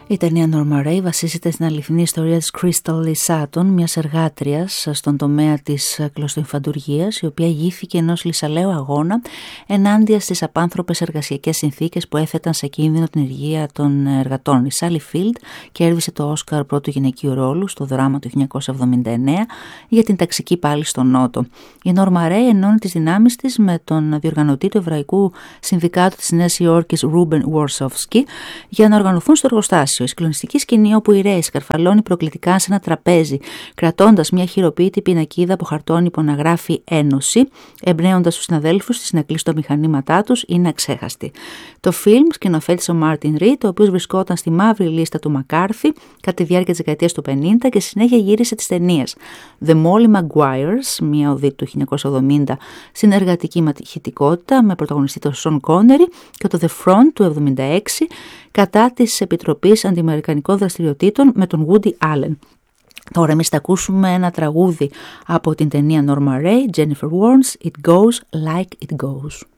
Η ταινία Norma Ray βασίζεται στην αληθινή ιστορία της Crystal Lee Sutton, μιας εργάτριας στον τομέα της κλωστοϊφαντουργίας, η οποία ηγήθηκε ενός λυσαλαίου αγώνα ενάντια στις απάνθρωπες εργασιακές συνθήκες που έθεταν σε κίνδυνο την υγεία των εργατών. Η Sally Field κέρδισε το Όσκαρ πρώτου γυναικείου ρόλου στο δράμα του 1979 για την ταξική πάλη στο Νότο. Η Norma Ray ενώνει τις δυνάμεις της με τον διοργανωτή του Εβραϊκού Συνδικάτου της Νέας Υόρκης Ρούμπεν Worszowski για να οργανωθούν στο εργοστάσιο. Η συγκλονιστική σκηνή όπου η Ray σκαρφαλώνει προκλητικά σε ένα τραπέζι, κρατώντας μια χειροποίητη πινακίδα από χαρτόνι που αναγράφει Ένωση, εμπνέοντας τους συναδέλφους της να κλείσουν τα μηχανήματά τους, είναι αξέχαστη. Το φιλμ σκηνοθέτησε ο Μάρτιν Ριτ, ο οποίος βρισκόταν στη μαύρη λίστα του Μακάρθι κατά τη διάρκεια της δεκαετίας του 50 και συνέχεια γύρισε τις ταινίες The Molly Maguires, μια οδή του 1970 στην εργατική μαχητικότητα με πρωταγωνιστή τον Σον Κόνερι, και το The Front του 1976 κατά της Επιτροπής Αντιαμερικανικών Δραστηριοτήτων με τον Woody Allen. Τώρα εμείς θα ακούσουμε ένα τραγούδι από την ταινία Norma Ray, Jennifer Warnes, It Goes Like It Goes.